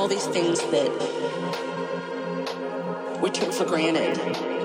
all these things that we took for granted